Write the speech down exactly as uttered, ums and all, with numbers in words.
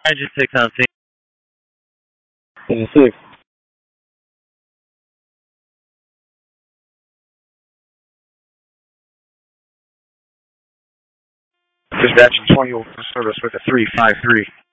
Engine six on scene. Engine six. Dispatch twenty will service with a three five three.